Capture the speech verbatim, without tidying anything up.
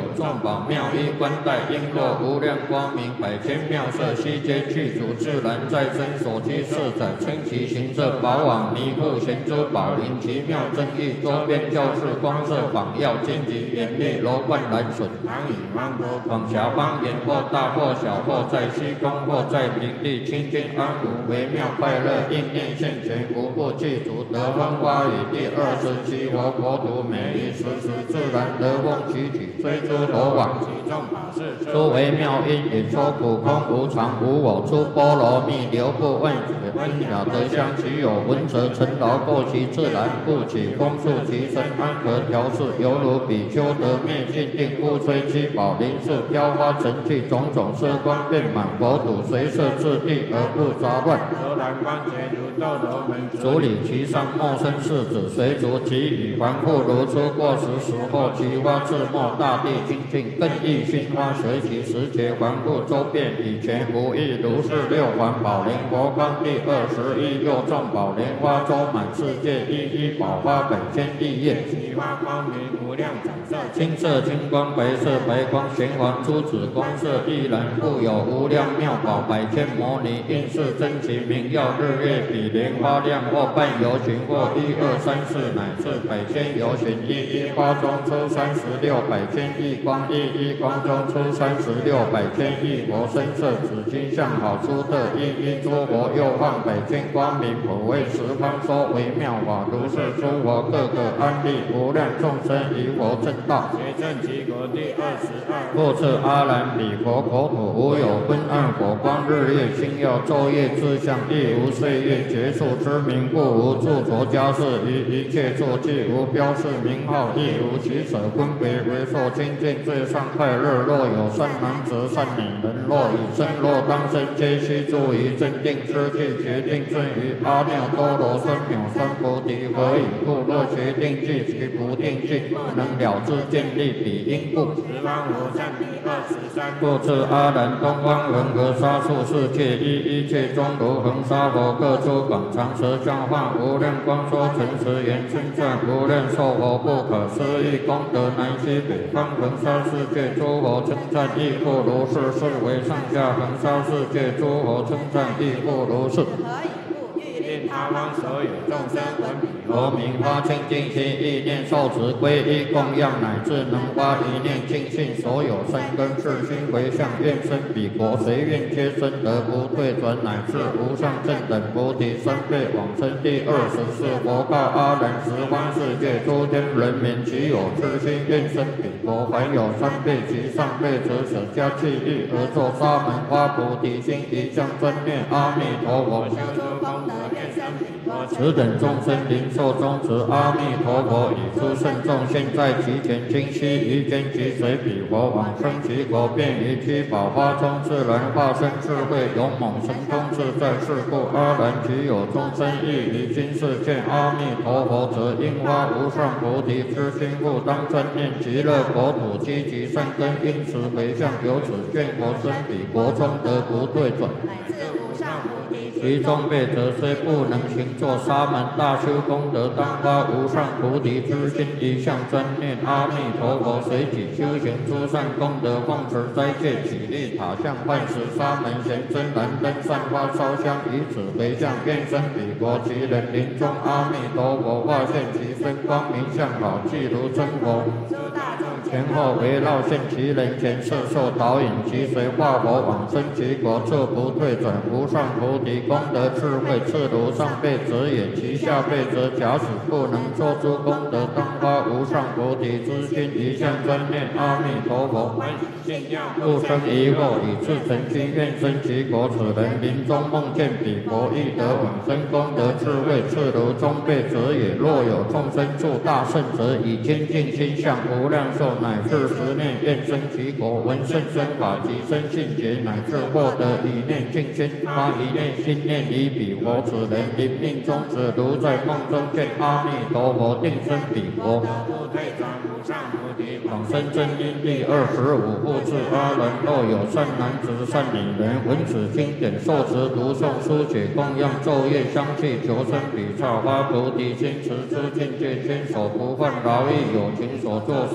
众宝妙衣冠带，璎珞无量光明，百千妙色，悉皆具足，自然在身，所居四载，称其形色，宝网弥覆，贤珠宝林，奇妙真意，周边教室，光色仿耀，荆棘严密，楼观蓝笋，唐以芒果，广狭方言，或大或小，或在西宫，或在平地，清净安无，微妙快乐，应念现前，无不具足，得风花雨。第二十七佛国土，美丽时时，自然得风起起，追诸罗网，其众法事，诸微妙音，演说普空无常无我，出波罗蜜，流不问解，温雅德香，其有闻则成劳，过其自然，故起风速其身，安和调适，犹如比丘得灭尽定，故吹七宝林树，飘花成气，种种色光遍满佛土，随色自地而不杂乱。柔然光洁如斗罗门，足理其上，莫生世子，随逐其语，还复如初过时时候，其花自没，大地清净，更益心花，随其时节，还复周遍，以前无异，如是六环宝莲佛光第二十一，又众宝莲花周满世界，一一宝花百千亿叶，其花光明无量彩色，青色青光，白色白光，玄黄珠子，光色亦然，故有无量妙宝，百千摩尼，应是真奇明耀，日月比莲花亮，或半游行，或一二三四，乃至百千游行，一一花中出三十六百千亿光，一一光中出三十六百千亿佛，身色紫金相好出特，一一诸佛又放百千光明，普为十方说微妙法，如是诸佛各个安立，无量众生以佛正道，随正其国第二十二，复次阿兰彼佛国土，无有昏暗火光，日月星耀，昼夜自相，亦无岁月结束之名，故无著着家事，于一切作具无标示名号，亦无其舍分别，为受清净最上快乐。若有善男子善女人，若以身若当身，皆须注于镇定之具，决定尊于阿耨多罗三藐三菩提。何以故？若决定具，其不定具，不能了知见立彼因故。十方无上第二十三，复次阿难，东方恒河沙数世界，一一切中如恒沙佛，各诸广长舌相化，无量光说诚实言，称赞无量寿佛不可思议功德，南西北方恒沙世界诸佛称赞亦复如是，是为上下恒沙世界诸佛称赞亦复如是。他方所有众生闻彼佛名，发清净心，意念受持皈依供养，乃至能发一念净信，所有生根世心回向，愿生彼国，随愿皆生得不退转，乃至无上正等菩提三辈往生。第二十四佛告阿难，十方世界诸天人民，其有痴心愿生彼国，凡有三辈及上辈者，舍家弃义而作沙门花菩提心，一向专念阿弥陀佛，修诸功德，愿生彼国。此等众生灵寿终止，阿弥陀佛以诸圣众现在其前，今悉于间即随彼佛往生其国，便于七宝花中自然化身智慧勇猛神通自在是故。阿难，其有众生亦于今世见阿弥陀佛者，应发无上菩提之心，复当专念极乐国土，积极善根，因此回向，由此见佛生彼国中得不退转。其中辈者虽不能行作沙门大修功德，当发无上菩提之心，一向专念阿弥陀佛，随己修行诸善功德，奉持斋戒，起立塔像，幻时沙门贤真燃灯，散花烧香，以此回向，愿生彼国。其人临终，阿弥陀佛化现其身，光明相好，即如真佛。前后围绕现其人前，摄受导引，其随化佛往生其国，彻不退转，无上菩提功德智慧，次如上辈者也。其下辈者，假使不能做诸功德，当发无上菩提之心，一向专念阿弥陀佛，不生疑惑，以至诚心愿生其国。此人临终梦见彼国，亦得往生功德智慧，次如中辈者也。若有众生住大圣者，以清净心向无量寿，乃至十念愿生其国，闻甚深法及生信解，乃至获得一念净心，发一念心念以彼佛。此人临命终止，如在梦中见阿弥陀佛，定生彼国。往生正因第二十五，复次阿难，若有善男子善女人，闻此经典，受持读诵书写供养，昼夜相继，求生彼刹发菩提心，持诸境界，坚守不犯劳役，有情所作善